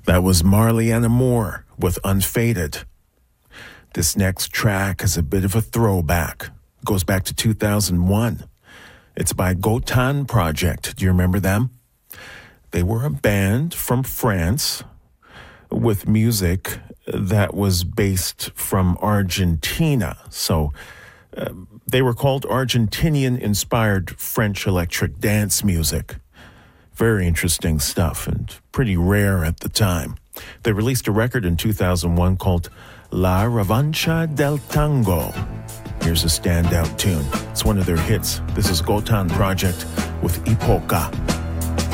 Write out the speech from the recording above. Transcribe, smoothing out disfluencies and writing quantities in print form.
That was Marliana Moore with Unfaded. This next track is a bit of a throwback. It goes back to 2001. It's by Gotan Project. Do you remember them? They were a band from France with music that was based from Argentina. So they were called Argentinian-inspired French electric dance music. Very interesting stuff and pretty rare at the time. They released a record in 2001 called La Revancha del Tango. Here's a standout tune. It's one of their hits. This is Gotan Project with Ipoca.